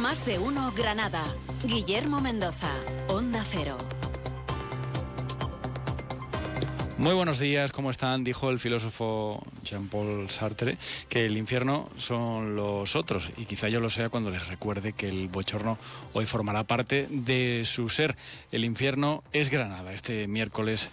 Más de uno Granada. Guillermo Mendoza, Onda Cero. Muy buenos días, ¿cómo están? Dijo el filósofo Jean-Paul Sartre que el infierno son los otros, y quizá yo lo sea cuando les recuerde que el bochorno hoy formará parte de su ser. El infierno es Granada, este miércoles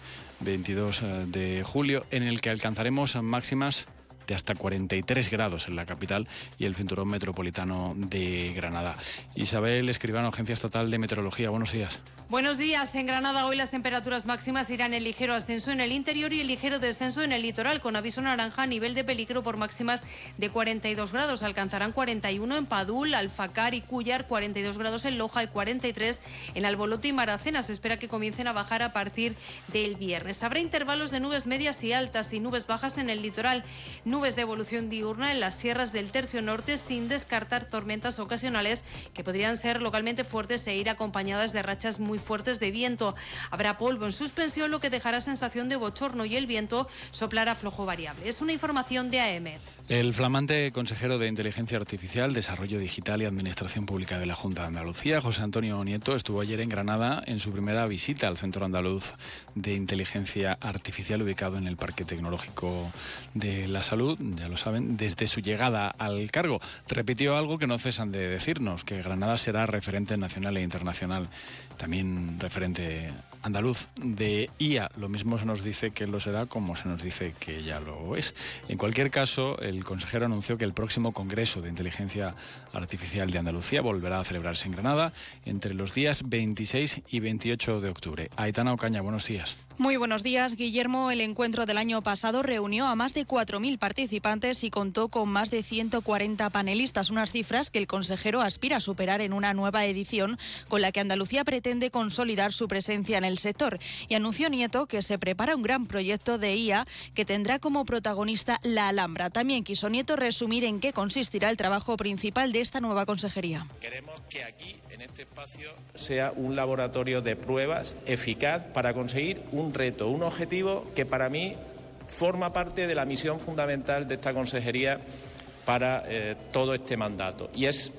22 de julio, en el que alcanzaremos máximas de hasta 43 grados en la capital y el cinturón metropolitano de Granada. Isabel Escribano, Agencia Estatal de Meteorología, buenos días. Buenos días. En Granada hoy las temperaturas máximas irán en ligero ascenso en el interior y en ligero descenso en el litoral, con aviso naranja a nivel de peligro por máximas de 42 grados. Alcanzarán 41 en Padul, Alfacar y Cúllar, 42 grados en Loja y 43 en Albolote y Maracena. Se espera que comiencen a bajar a partir del viernes. Habrá intervalos de nubes medias y altas y nubes bajas en el litoral. Nubes de evolución diurna en las sierras del tercio norte, sin descartar tormentas ocasionales que podrían ser localmente fuertes e ir acompañadas de rachas muy fuertes de viento. Habrá polvo en suspensión, lo que dejará sensación de bochorno, y el viento soplará flojo variable. Es una información de AEMET. El flamante consejero de Inteligencia Artificial, Desarrollo Digital y Administración Pública de la Junta de Andalucía, José Antonio Nieto, estuvo ayer en Granada en su primera visita al Centro Andaluz de Inteligencia Artificial, ubicado en el Parque Tecnológico de la Salud. Ya lo saben, desde su llegada al cargo repitió algo que no cesan de decirnos, que Granada será referente nacional e internacional, también referente andaluz de IA. Lo mismo se nos dice que lo será como se nos dice que ya lo es. En cualquier caso, el consejero anunció que el próximo Congreso de Inteligencia Artificial de Andalucía volverá a celebrarse en Granada entre los días 26 y 28 de octubre. Aitana Ocaña, buenos días. Muy buenos días, Guillermo. El encuentro del año pasado reunió a más de 4.000 participantes y contó con más de 140 panelistas, unas cifras que el consejero aspira a superar en una nueva edición con la que Andalucía pretende consolidar su presencia en el sector. Y anunció Nieto que se prepara un gran proyecto de IA que tendrá como protagonista la Alhambra. También quiso Nieto resumir en qué consistirá el trabajo principal de esta nueva consejería. Queremos que aquí, en este espacio, sea un laboratorio de pruebas eficaz para conseguir un reto, un objetivo que para mí forma parte de la misión fundamental de esta consejería para todo este mandato, y es